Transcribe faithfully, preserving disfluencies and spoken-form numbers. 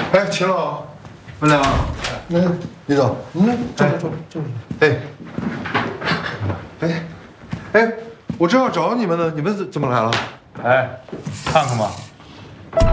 哎，秦老， 文良， 那李总，嗯，坐坐坐坐。哎，哎，哎，我正要找你们呢，你们怎怎么来了？ 哎，看看吧。